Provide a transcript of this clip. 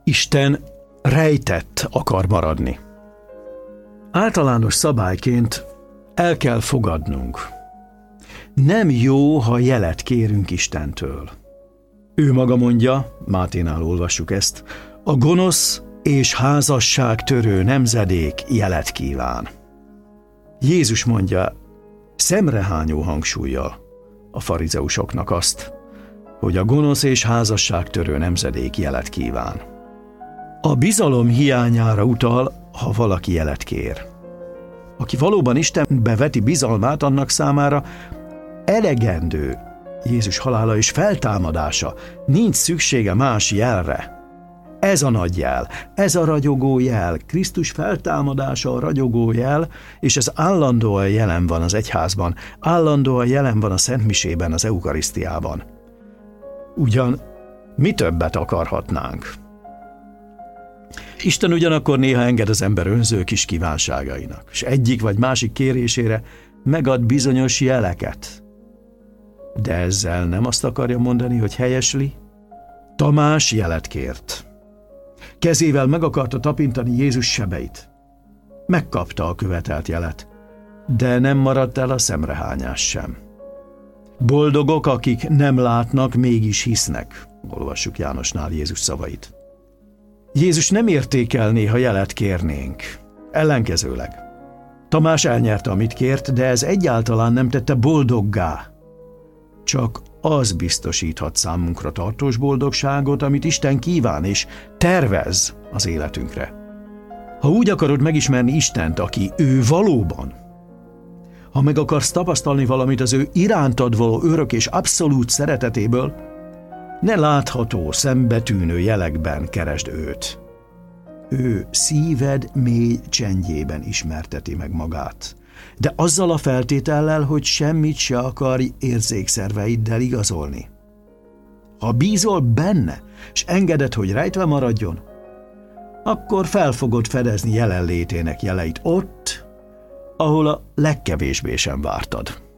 Isten rejtett akar maradni. Általános szabályként el kell fogadnunk. Nem jó, ha jelet kérünk Istentől. Ő maga mondja, Máténál olvassuk ezt, a gonosz és házasságtörő nemzedék jelet kíván. Jézus mondja szemrehányó hangsúllyal a farizeusoknak azt, hogy a gonosz és házasságtörő nemzedék jelet kíván. A bizalom hiányára utal, ha valaki jelet kér. Aki valóban Istenbe veti bizalmát, annak számára elegendő Jézus halála és feltámadása, nincs szüksége más jelre. Ez a nagy jel, ez a ragyogó jel, Krisztus feltámadása a ragyogó jel, és ez állandóan jelen van az egyházban, állandóan jelen van a szentmisében, az eukarisztiában. Ugyan mi többet akarhatnánk? Isten ugyanakkor néha enged az ember önző kis kívánságainak, és egyik vagy másik kérésére megad bizonyos jeleket. De ezzel nem azt akarja mondani, hogy helyesli? Tamás jelet kért. Kezével meg akarta tapintani Jézus sebeit. Megkapta a követelt jelet, de nem maradt el a szemrehányás sem. Boldogok, akik nem látnak, mégis hisznek. Olvassuk Jánosnál Jézus szavait. Jézus nem értékelné, ha jelet kérnénk. Ellenkezőleg. Tamás elnyerte, amit kért, de ez egyáltalán nem tette boldoggá. Csak az biztosíthat számunkra tartós boldogságot, amit Isten kíván és tervez az életünkre. Ha úgy akarod megismerni Istent, aki ő valóban, ha meg akarsz tapasztalni valamit az ő irántad való örök és abszolút szeretetéből, ne látható, szembetűnő jelekben keresd őt. Ő szíved mély csendjében ismerteti meg magát, de azzal a feltétellel, hogy semmit se akarj érzékszerveiddel igazolni. Ha bízol benne, és engeded, hogy rejtve maradjon, akkor fel fogod fedezni jelenlétének jeleit ott, ahol a legkevésbé sem vártad.